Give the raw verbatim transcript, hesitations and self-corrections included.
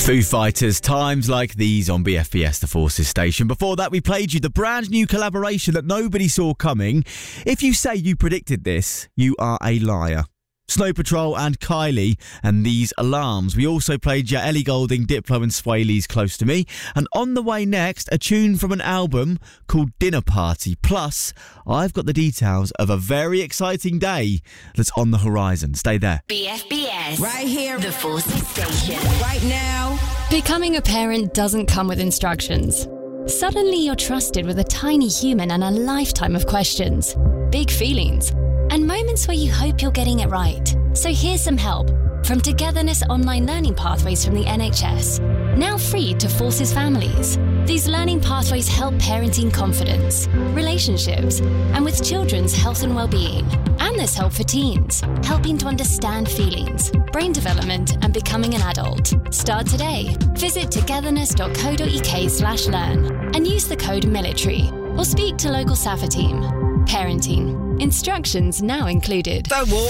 Foo Fighters, times like these on B F B S, the Forces station. Before that, we played you the brand new collaboration that nobody saw coming. If you say you predicted this, you are a liar. Snow Patrol and Kylie and These Alarms. We also played you Ellie Goulding, Diplo and Sway Lee's Close to Me. And on the way next, a tune from an album called Dinner Party. Plus, I've got the details of a very exciting day that's on the horizon. Stay there. B F B S. Right here. The Forces station. Right now. Becoming a parent doesn't come with instructions. Suddenly you're trusted with a tiny human and a lifetime of questions, big feelings, and moments where you hope you're getting it right. So here's some help from Togetherness Online Learning Pathways from the N H S, now free to Forces families. These learning pathways help parenting confidence, relationships, and with children's health and well-being. And there's help for teens, helping to understand feelings, brain development, and becoming an adult. Start today. Visit togetherness.co.uk slash learn and use the code military or speak to local S A F A team. Parenting. Instructions now included. Don't walk.